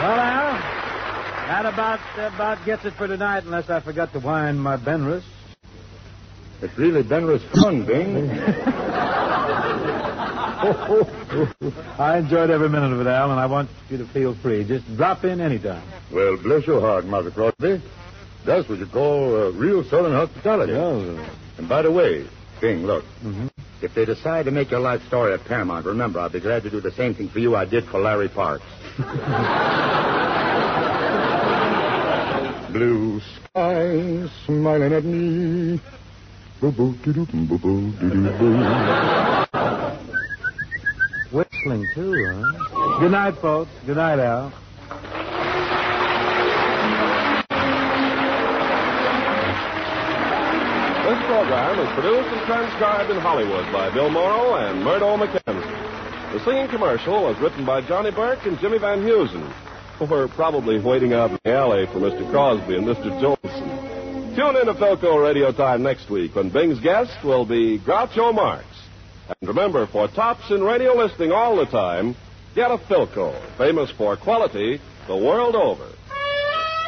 Al, that about gets it for tonight, unless I forgot to wind my Benris. It's really Benris fun, Bing. I enjoyed every minute of it, Al, and I want you to feel free. Just drop in anytime. Well, bless your heart, Mother Crosby. That's what you call real Southern hospitality. Oh. And by the way, Bing, look. Mm-hmm. If they decide to make your life story at Paramount, remember, I'll be glad to do the same thing for you I did for Larry Parks. Blue sky smiling at me. Whistling, too, huh? Good night, folks. Good night, Al. This program is produced and transcribed in Hollywood by Bill Morrow and Murdo McKenzie. The singing commercial was written by Johnny Burke and Jimmy Van Heusen, who were probably waiting out in the alley for Mr. Crosby and Mr. Jolson. Tune in to Philco Radio Time next week when Bing's guest will be Groucho Marx. And remember, for tops in radio listening all the time, get a Philco, famous for quality the world over.